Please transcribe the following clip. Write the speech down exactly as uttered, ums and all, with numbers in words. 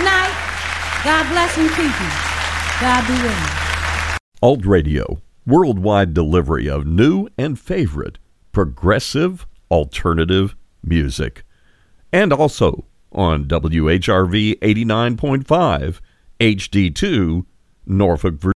night. God bless and keep you. God be with you. Alt Radio, worldwide delivery of new and favorite progressive alternative music. And also on W H R V eighty-nine point five H D two, Norfolk, Virginia.